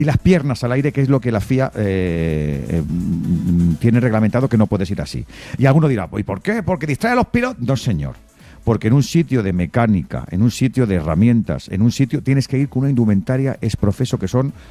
y las piernas al aire, que es lo que la FIA tiene reglamentado, que no puedes ir así. Y alguno dirá, ¿y por qué? ¿Porque distrae a los pilotos? No, señor. Porque en un sitio de mecánica, en un sitio de herramientas, en un sitio tienes que ir con una indumentaria exprofeso, que son